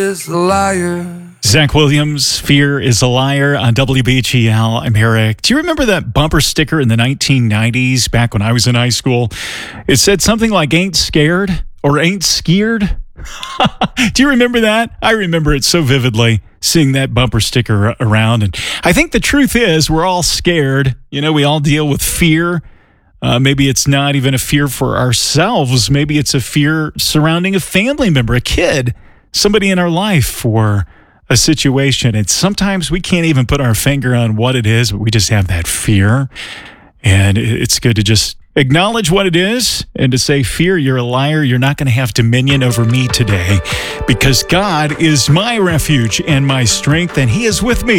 is a liar. Zach Williams, Fear is a Liar on WBGL. I'm Eric. Do you remember that bumper sticker in the 1990s, back when I was in high school? It said something like, ain't scared or ain't skeered. Do you remember that? I remember it so vividly, seeing that bumper sticker around. And I think the truth is we're all scared. You know, we all deal with fear. Maybe it's not even a fear for ourselves. Maybe it's a fear surrounding a family member, a kid, somebody in our life, or a situation. And sometimes we can't even put our finger on what it is, but we just have that fear. And it's good to just acknowledge what it is and to say, fear, you're a liar. You're not going to have dominion over me today, because God is my refuge and my strength, and He is with me.